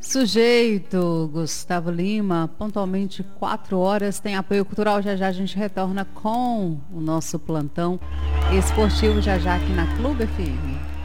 Sujeito, Gustavo Lima, pontualmente 4 horas, tem apoio cultural. Já já a gente retorna com o nosso plantão esportivo, já já aqui na Clube FM.